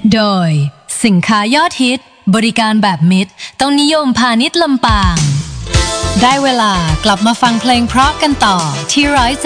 โดยสินค้ายอดฮิตบริการแบบมิตรต้องนิยมพาณิชย์ลำปางได้เวลากลับมาฟังเพลงเพราะกันต่อที่